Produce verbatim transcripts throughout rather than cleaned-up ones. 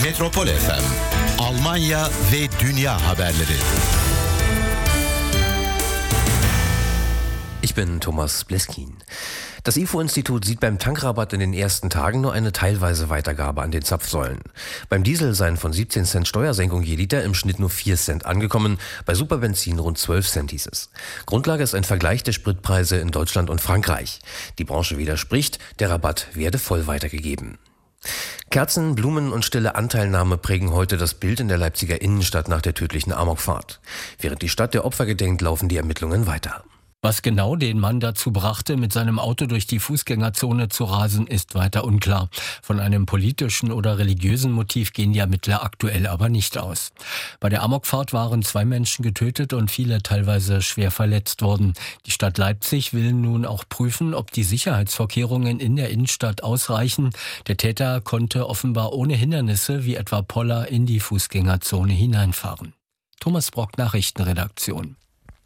Metropol F M, Almanya ve dünya haberleri. Ich bin Thomas Bleskin. Das I F O-Institut sieht beim Tankrabatt in den ersten Tagen nur eine teilweise Weitergabe an den Zapfsäulen. Beim Diesel seien von siebzehn Cent Steuersenkung je Liter im Schnitt nur vier Cent angekommen, bei Superbenzin rund zwölf Cent hieß es. Grundlage ist ein Vergleich der Spritpreise in Deutschland und Frankreich. Die Branche widerspricht, der Rabatt werde voll weitergegeben. Kerzen, Blumen und stille Anteilnahme prägen heute das Bild in der Leipziger Innenstadt nach der tödlichen Amokfahrt. Während die Stadt der Opfer gedenkt, laufen die Ermittlungen weiter. Was genau den Mann dazu brachte, mit seinem Auto durch die Fußgängerzone zu rasen, ist weiter unklar. Von einem politischen oder religiösen Motiv gehen die Ermittler aktuell aber nicht aus. Bei der Amokfahrt waren zwei Menschen getötet und viele teilweise schwer verletzt worden. Die Stadt Leipzig will nun auch prüfen, ob die Sicherheitsvorkehrungen in der Innenstadt ausreichen. Der Täter konnte offenbar ohne Hindernisse wie etwa Poller in die Fußgängerzone hineinfahren. Thomas Brock, Nachrichtenredaktion.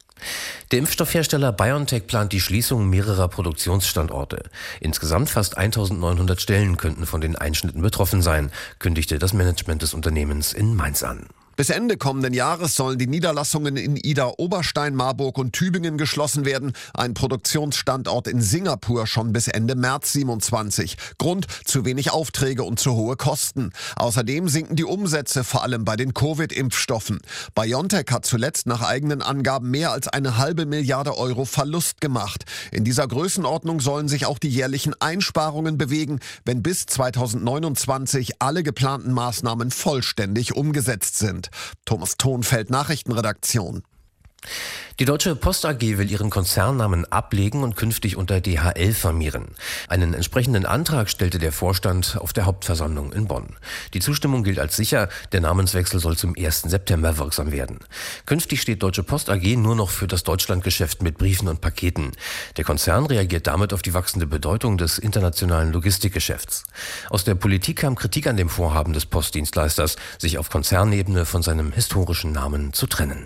Der Impfstoffhersteller BioNTech plant die Schließung mehrerer Produktionsstandorte. Insgesamt fast eintausendneunhundert Stellen könnten von den Einschnitten betroffen sein, kündigte das Management des Unternehmens in Mainz an. Bis Ende kommenden Jahres sollen die Niederlassungen in Ida, Oberstein, Marburg und Tübingen geschlossen werden. Ein Produktionsstandort in Singapur schon bis Ende März siebenundzwanzig. Grund: zu wenig Aufträge und zu hohe Kosten. Außerdem sinken die Umsätze, vor allem bei den Covid-Impfstoffen. BioNTech hat zuletzt nach eigenen Angaben mehr als eine halbe Milliarde Euro Verlust gemacht. In dieser Größenordnung sollen sich auch die jährlichen Einsparungen bewegen, wenn bis zweitausendneunundzwanzig alle geplanten Maßnahmen vollständig umgesetzt sind. Thomas Thonfeld, Nachrichtenredaktion. Die Deutsche Post A G will ihren Konzernnamen ablegen und künftig unter D H L firmieren. Einen entsprechenden Antrag stellte der Vorstand auf der Hauptversammlung in Bonn. Die Zustimmung gilt als sicher, der Namenswechsel soll zum ersten September wirksam werden. Künftig steht Deutsche Post A G nur noch für das Deutschlandgeschäft mit Briefen und Paketen. Der Konzern reagiert damit auf die wachsende Bedeutung des internationalen Logistikgeschäfts. Aus der Politik kam Kritik an dem Vorhaben des Postdienstleisters, sich auf Konzernebene von seinem historischen Namen zu trennen.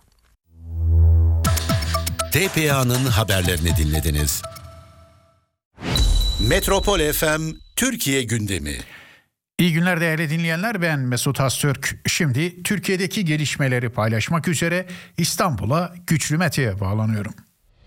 T P A'nın haberlerini dinlediniz. Metropol F M Türkiye gündemi. İyi günler değerli dinleyenler, ben Mesut Astürk. Şimdi Türkiye'deki gelişmeleri paylaşmak üzere İstanbul'a Güçlü Mete'ye bağlanıyorum.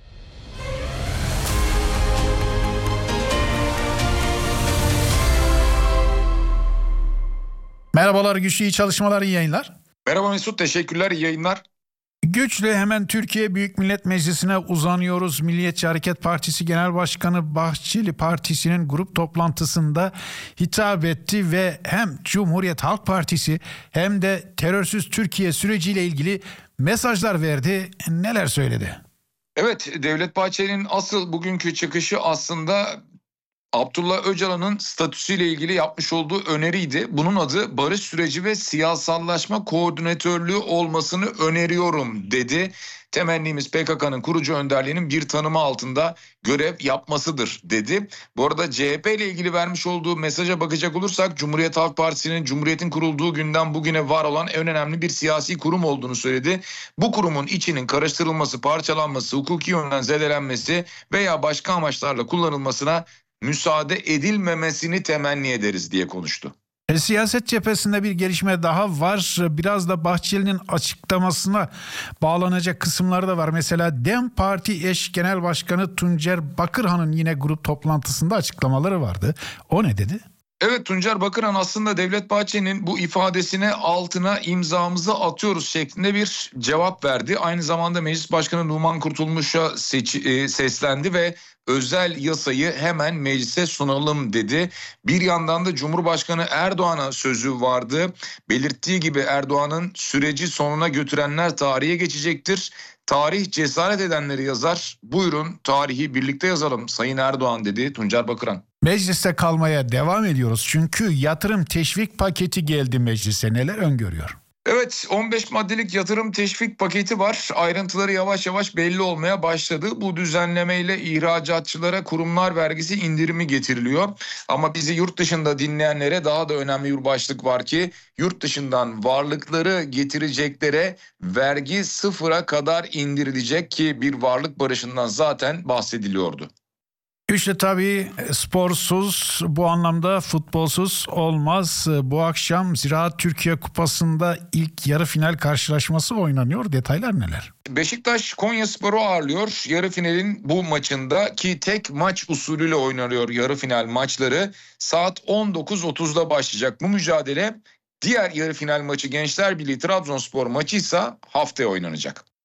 Merhabalar Güçlü, iyi çalışmalar, iyi yayınlar. Merhaba Mesut, teşekkürler, iyi yayınlar. Güçlü, hemen Türkiye Büyük Millet Meclisi'ne uzanıyoruz. Milliyetçi Hareket Partisi Genel Başkanı Bahçeli Partisi'nin grup toplantısında hitap etti ve hem Cumhuriyet Halk Partisi hem de terörsüz Türkiye süreciyle ilgili mesajlar verdi. Neler söyledi? Evet, Devlet Bahçeli'nin asıl bugünkü çıkışı aslında Abdullah Öcalan'ın statüsüyle ilgili yapmış olduğu öneriydi. Bunun adı barış süreci ve siyasallaşma koordinatörlüğü olmasını öneriyorum dedi. Temennimiz P K K'nın kurucu önderliğinin bir tanımı altında görev yapmasıdır dedi. Bu arada C H P ile ilgili vermiş olduğu mesaja bakacak olursak Cumhuriyet Halk Partisi'nin Cumhuriyet'in kurulduğu günden bugüne var olan en önemli bir siyasi kurum olduğunu söyledi. Bu kurumun içinin karıştırılması, parçalanması, hukuki yönden zedelenmesi veya başka amaçlarla kullanılmasına müsaade edilmemesini temenni ederiz diye konuştu. E, siyaset cephesinde bir gelişme daha var. Biraz da Bahçeli'nin açıklamasına bağlanacak kısımları da var. Mesela DEM Parti eş genel başkanı Tuncer Bakırhan'ın yine grup toplantısında açıklamaları vardı. O ne dedi? Evet, Tuncer Bakırhan aslında Devlet Bahçeli'nin bu ifadesine altına imzamızı atıyoruz şeklinde bir cevap verdi. Aynı zamanda Meclis Başkanı Numan Kurtulmuş'a seç, e, seslendi ve özel yasayı hemen meclise sunalım dedi. Bir yandan da Cumhurbaşkanı Erdoğan'a sözü vardı. Belirttiği gibi Erdoğan'ın süreci sonuna götürenler tarihe geçecektir. Tarih cesaret edenleri yazar. Buyurun tarihi birlikte yazalım Sayın Erdoğan dedi Tuncer Bakıran. Mecliste kalmaya devam ediyoruz çünkü yatırım teşvik paketi geldi meclise. Neler öngörüyor? Evet, on beş maddelik yatırım teşvik paketi var. Ayrıntıları yavaş yavaş belli olmaya başladı. Bu düzenlemeyle ihracatçılara kurumlar vergisi indirimi getiriliyor. Ama bizi yurt dışında dinleyenlere daha da önemli bir başlık var ki yurt dışından varlıkları getireceklere vergi sıfıra kadar indirilecek ki bir varlık barışından zaten bahsediliyordu. İşte tabii sporsuz, bu anlamda futbolsuz olmaz. Bu akşam Ziraat Türkiye Kupası'nda ilk yarı final karşılaşması oynanıyor. Detaylar neler? Beşiktaş Konyaspor'u ağırlıyor. Yarı finalin bu maçında, ki tek maç usulüyle oynanıyor yarı final maçları. Saat on dokuz otuzda başlayacak bu mücadele. Diğer yarı final maçı Gençler Birliği Trabzonspor maçı ise haftaya oynanacak.